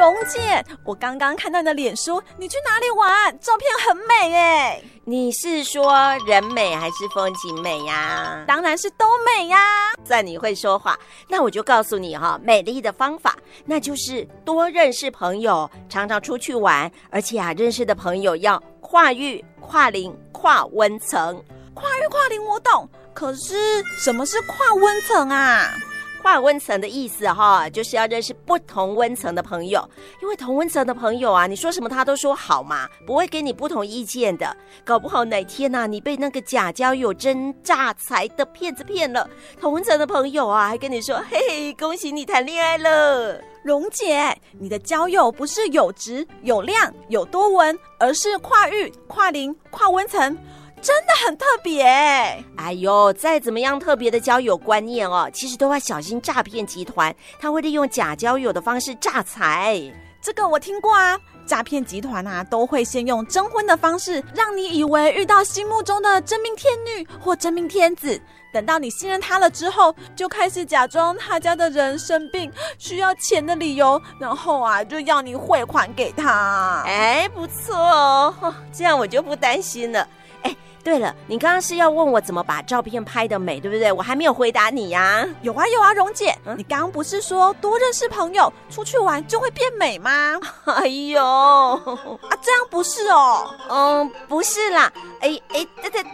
蓉姐，我刚刚看到你的脸书，你去哪里玩？照片很美耶。 你是说人美还是风景美呀？ 当然是都美呀。 算你会说话，那我就告诉你美丽的方法，那就是多认识朋友，常常出去玩，而且认识的朋友要跨域、跨龄、跨温层。 跨域跨龄我懂，可是什么是跨温层啊？ 跨温层的意思就是要认识不同温层的朋友，因为同温层的朋友你说什么他都说好嘛，不会给你不同意见的。搞不好哪天你被那个假交友真诈财的骗子骗了，同温层的朋友还跟你说，嘿嘿，恭喜你谈恋爱了。 蓉姐，你的交友不是有质有量有多温，而是跨域跨龄跨温层，真的很特别。 哎呦，再怎么样特别的交友观念其实都要小心诈骗集团，他会利用假交友的方式诈财。 这个我听过啊，诈骗集团都会先用征婚的方式，让你以为遇到心目中的真命天女或真命天子，等到你信任他了之后，就开始假装他家的人生病需要钱的理由，然后就要你汇款给他。 不错哦，这样我就不担心了。对了，你刚刚是要问我怎么把照片拍得美，对不对？我还没有回答你呀。 有啊，蓉姐，你刚刚不是说多认识朋友，出去玩就会变美吗？ 哎呦， 这样不是哦？ 不是啦，